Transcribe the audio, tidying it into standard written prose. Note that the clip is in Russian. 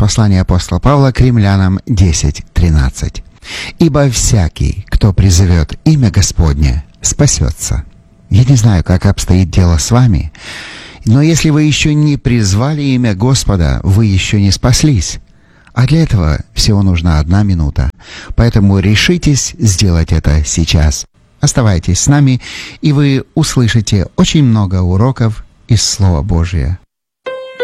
Послание апостола Павла к римлянам 10:13. «Ибо всякий, кто призовет имя Господне, спасется». Я не знаю, как обстоит дело с вами, но если вы еще не призвали имя Господа, вы еще не спаслись. А для этого всего нужна 1 минута. Поэтому решитесь сделать это сейчас. Оставайтесь с нами, и вы услышите очень много уроков из Слова Божия.